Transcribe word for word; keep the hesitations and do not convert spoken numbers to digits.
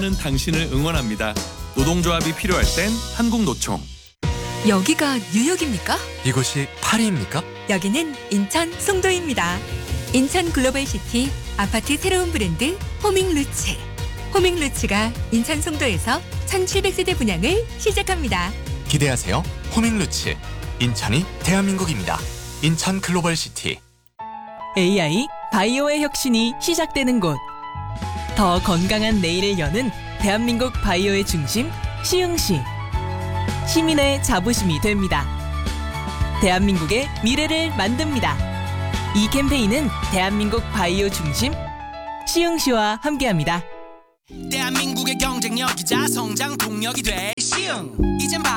일하는 당신을 응원합니다. 노동조합이 필요할 땐 한국노총. 여기가 뉴욕입니까? 이곳이 파리입니까? 여기는 인천 송도입니다. 인천 글로벌시티 아파트 새로운 브랜드 호밍루츠. 호밍루츠가 인천 송도에서 천칠백 세대 분양을 시작합니다. 기대하세요. 호밍루츠. 인천이 대한민국입니다. 인천 글로벌시티. 에이아이 바이오의 혁신이 시작되는 곳. 더 건강한 내일을 여는 대한민국 바이오의 중심 시흥시. 시민의 자부심이 됩니다. 대한민국의 미래를 만듭니다. 이 캠페인은 대한민국 바이오 중심 시흥시와 함께합니다. 대한민국의 경쟁력이자 성장 동력이 돼 시흥. 이젠